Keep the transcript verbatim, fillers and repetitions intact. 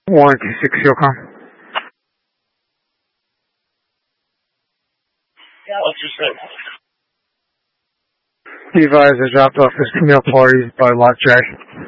one two six SEALCOM. Yeah, what's your say? Be advised, I dropped off this female party by Lot J.